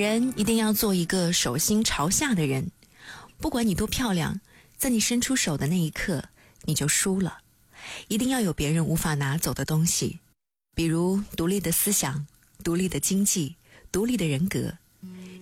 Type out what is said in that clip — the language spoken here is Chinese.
人一定要做一个手心朝下的人，不管你多漂亮，在你伸出手的那一刻，你就输了。一定要有别人无法拿走的东西，比如独立的思想、独立的经济、独立的人格。